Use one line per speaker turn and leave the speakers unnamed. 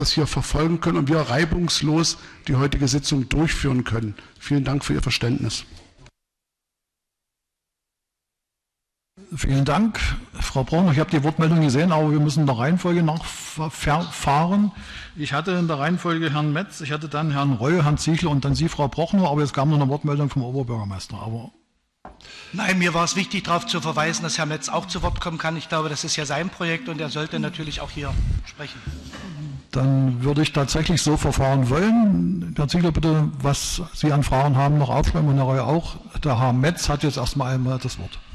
das hier verfolgen können und wir reibungslos die heutige Sitzung durchführen können. Vielen Dank für Ihr Verständnis.
Vielen Dank, Frau Brauner. Ich habe die Wortmeldung gesehen, aber wir müssen der Reihenfolge nachfahren. Ich hatte in der Reihenfolge Herrn Metz, ich hatte dann Herrn Reul, Herrn Ziegler und dann Sie, Frau Brochner, aber jetzt kam noch eine Wortmeldung vom Oberbürgermeister.
Nein, mir war es wichtig, darauf zu verweisen, dass Herr Metz auch zu Wort kommen kann. Ich glaube, das ist ja sein Projekt und er sollte natürlich auch hier sprechen.
Dann würde ich tatsächlich so verfahren wollen. Herr Ziegler, bitte, was Sie an Fragen haben, noch aufschreiben und Herr Reul auch. Der Herr Metz hat jetzt erstmal einmal das Wort.